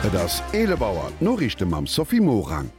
Das Elebauer Norrichten am Sophie Morang.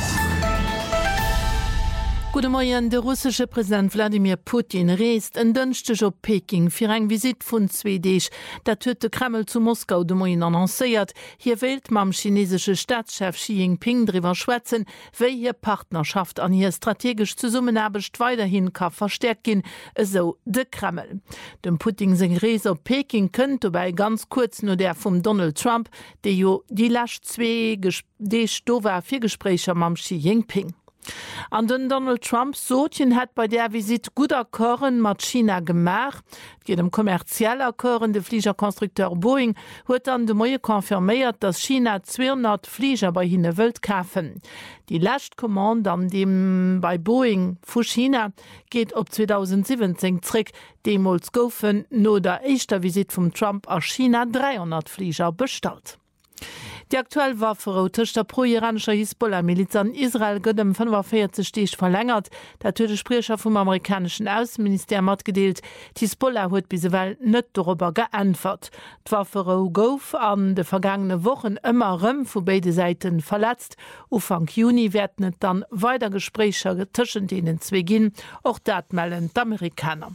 Gute Morgen, der russische Präsident Wladimir Putin reist en dënchtech op Peking fir eng Visit vun 2 Deeg. Dat huet de Kreml zu Moskau de Moien annoncéiert. Hier wählt mam chinesische Staatschef Xi Jinping drüber schwätzen, wéi hier Partnerschaft an hier strategisch Zusammenarbeit weiterhin ka verstärkt gin, so de Kreml. Dem Putin seg Rees op Peking kënnt dabei ganz kurz nur der vum Donald Trump, de jo die lasch 2 Deeg dower 4 Gesprächer mam Xi Jinping. An den Donald Trump Sotien hat bei der Visit gut Akkoren mat China gemacht. Geht dem kommerzielle Akkoren de Fliegerkonstrukteur Boeing huet an de Moie konfirméiert, dass China 200 Flieger bei hinne wëlt kaufen. Die Lächtkommand an dem bei Boeing vu China geht op 2017 zrick, demols goufen no der eischter Visit vum Trump a China 300 Flieger bestalt. Die aktuell Wafferoutech der pro-iranischer Hisbollah-Miliz an Israel gëtt dem 45 Stich verlängert, dat huet de Sprecher vum amerikanischen Außenministerium matgedeelt. Hisbollah huet bisewel net darüber geantwort. D'Wafferou gouf an de vergangene Wochen ëmmer rëm vu beide Seiten verletzt. Ufang Juni werden net dann weiter Gesprächer tschen denen zwe ginn, och dat mellen d'Amerikaner.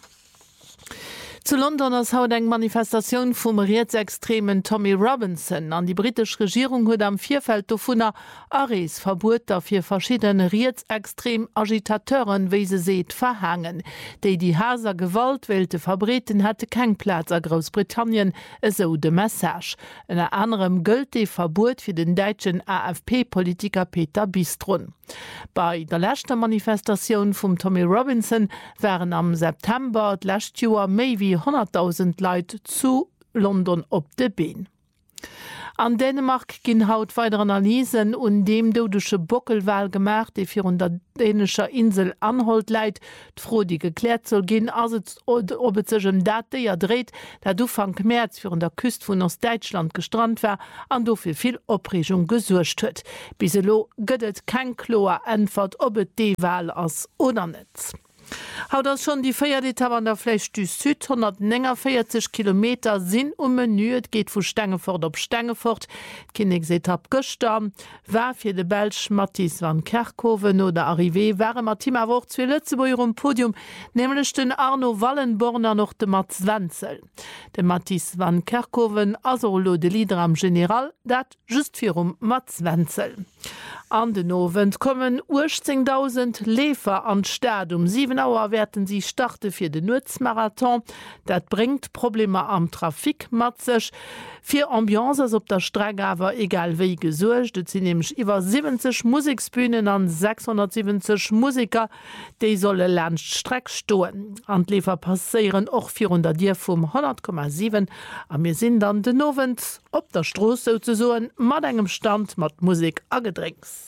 Zu London ass haut eng Manifestation vum Rechtsextremen Tommy Robinson an die britische Regierung huet am Vierfeld vunner Ares Verbot fir verschiedene rechtsextrem Agitateuren wie se seet verhangen. Die Haser Gewaltwälte verbreten hatte kein Platz a Großbritannien, so de Message. En anderem gëlt de Verbot fir den deutschen AfP-Politiker Peter Bistrun. Bei der letzter Manifestation vum Tommy Robinson waren am September d'lächt Joer méi wie 100.000 Leute zu London op de Been. An Dänemark ginn haut weitere Analysen und dem dodesche Bockelwahl gemacht, die fir der dänischer Insel Anholt leit, froh die geklärt soll gin ob zegem Date ja dreht, dat du Anfang März fir der Küst vun Ostdeutschland gestrand war, an dofir viel Opregung gesurcht huet. Biselo gëtt kein kloer Antwort ob et de Wahl ass oder netz. Haut das schon die Feieretappe an der Fläche du Süd 140 Kilometer sinn menüet geht vu Stengefort op Stengefort. Kinnigsetapp gestorben war fir de Belsch Matthias van Kerkhoven oder Arrivé waren Martina wo zu Lützeburg um Podium, nämlich den Arno Wallenborner noch de Mats Wenzel. De Matthias van Kerkhoven asolo de Lieder am General dat just fir Mats Wenzel. An den Novent kommen 18.000 Läfer an Stad. 7 Uhr werden sie starten für den Nutzmarathon. Das bringt Probleme am Trafik mit sich. 4 Ambiances auf der Strecke, aber egal wie gesucht. Das sind nämlich über 70 Musikbühnen an 670 Musiker, die sollen Landstrecke stehen. An die Läfer passieren auch 400 Jahre vom 100,7. Und wir sind dann den Novent auf der Straße sozusagen mit einem Stand mit Musik und Getränks.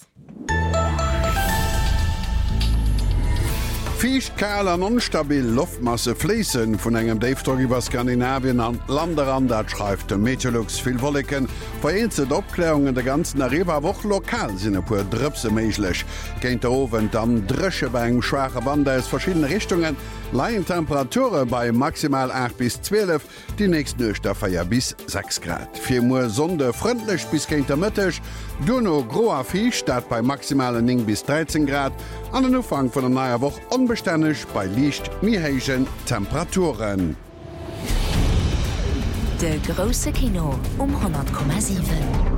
Fiicht kaal an onstabil Luftmasse fließen vun engem Davetrog iwwer Skandinavien an Landerrand, dat schreift de Meteorlux vill Wolleken, vereinzelt Opklärungen der ganzen Arriva-Woch lokal sinne puer Drëpse méiglech. Géint der Owen dann Drësche bei eng schwacher Bande aus verschiedene Richtungen, leiien Temperature bei maximal 8 bis 12, die nächst Nøchter feier bis 6 Grad. 4 Uhr Sonde freundlich bis géint der Mëttech, Duno groer Fiich dat bei maximalen 9 bis 13 Grad, an den Ufang von der neuer Woche unbeständig bei Licht mihéigen Temperaturen. De grosse Kino 100,7.